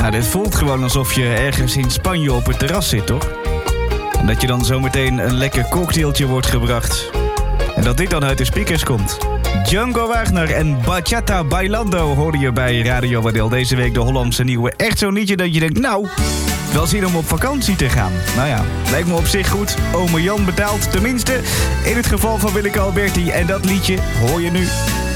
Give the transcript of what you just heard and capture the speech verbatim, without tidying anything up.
Nou, dit voelt gewoon alsof je ergens in Spanje op het terras zit, toch? En dat je dan zometeen een lekker cocktailtje wordt gebracht. En dat dit dan uit de speakers komt. Django Wagner en Bachata Bailando hoorde je bij Radio Wadel. Deze week de Hollandse nieuwe. Echt zo'n liedje dat je denkt, nou, wel zin om op vakantie te gaan. Nou ja, lijkt me op zich goed. Ome Jan betaalt, tenminste in het geval van Willeke Alberti. En dat liedje hoor je nu.